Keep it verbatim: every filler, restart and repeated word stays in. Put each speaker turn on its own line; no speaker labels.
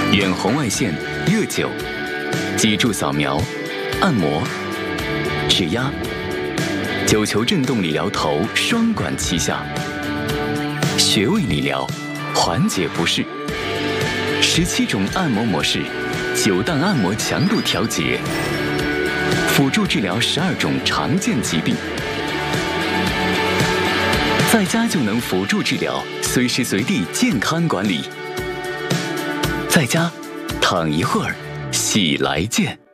远红外线、热灸、脊柱扫描、按摩、指压、灸球震动理疗头双管齐下，穴位理疗，缓解不适。十七种按摩模式，九档按摩强度调节，辅助治疗十二种常见疾病。在家就能辅助治疗，随时随地健康管理。在家躺一会儿，喜来健。